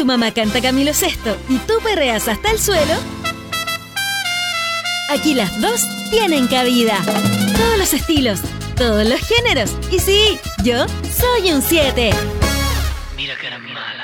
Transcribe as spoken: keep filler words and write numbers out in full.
mamá canta Camilo Sesto y tú perreas hasta el suelo, aquí las dos tienen cabida. Todos los estilos, todos los géneros. Y sí, yo soy un siete. Mira que era mal.